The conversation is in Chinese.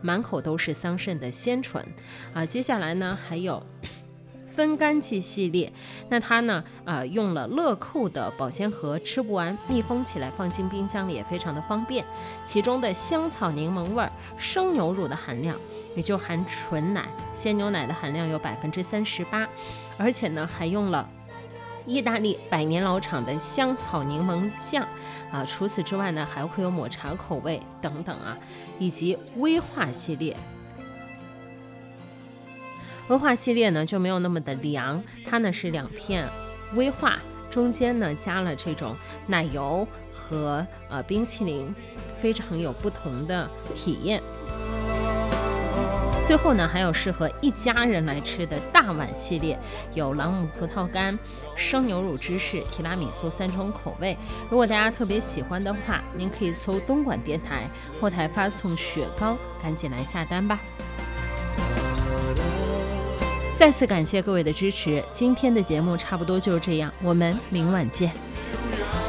满口都是桑葚的鲜醇接下来呢还有分干剂系列，那它呢用了乐扣的保鲜盒，吃不完密封起来放进冰箱里也非常的方便。其中的香草柠檬味生牛乳的含量，也就含纯奶，鲜牛奶的含量有 38%， 而且呢还用了意大利100年老厂的香草柠檬酱除此之外呢还会有抹茶口味等等以及威化系列。威化系列呢就没有那么的凉，它呢是2片威化，中间呢加了这种奶油和冰淇淋，非常有不同的体验。最后呢还有适合一家人来吃的大碗系列，有朗姆葡萄干、生牛乳芝士、提拉米苏3种口味。如果大家特别喜欢的话，您可以搜东莞电台后台发送雪糕，赶紧来下单吧。再次感谢各位的支持，今天的节目差不多就是这样，我们明晚见。